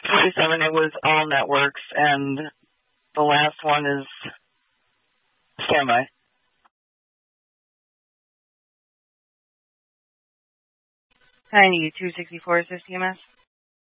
47, it was all networks, and the last one is standby. 9264 is this EMS?